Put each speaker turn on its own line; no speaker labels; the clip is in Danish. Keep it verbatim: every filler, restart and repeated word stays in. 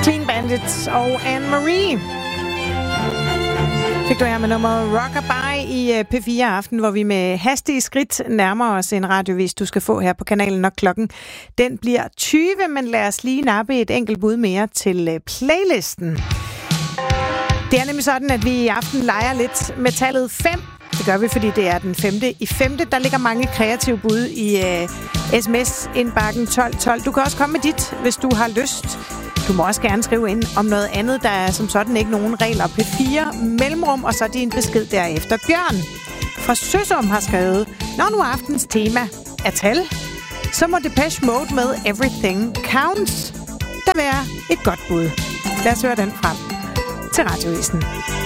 Clean Bandits og Anne-Marie. Fik du her med nummeret Rockabye i P fire Aften, hvor vi med hastige skridt nærmer os en radiovis, du skal få her på kanalen, når klokken den bliver tyve, men lad os lige nappe et enkelt bud mere til playlisten. Det er nemlig sådan, at vi i aften leger lidt med tallet fem. Det gør vi, fordi det er den femte i femte. Der ligger mange kreative bud i uh, sms-indbakken tolv tolv. Du kan også komme med dit, hvis du har lyst. Du må også gerne skrive ind om noget andet. Der er som sådan ikke nogen regler. P fire mellemrum, og så din besked derefter. Bjørn fra Søsum har skrevet: når nu aftens tema er tal, så må Depeche Mode med Everything Counts der være et godt bud. Lad os høre den frem til radiovisen.